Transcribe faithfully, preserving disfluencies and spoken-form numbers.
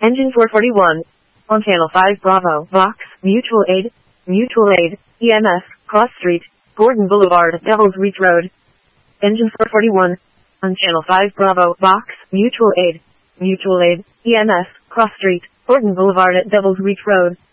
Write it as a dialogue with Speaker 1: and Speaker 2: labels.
Speaker 1: Engine four forty-one. On Channel five Bravo, Vox, Mutual Aid, Mutual Aid, E M S, Cross Street, Gordon Boulevard, Devil's Reach Road. Engine four forty-one. On Channel five Bravo, Vox, Mutual Aid, Mutual Aid, E M S, Cross Street, Gordon Boulevard at Devil's Reach Road.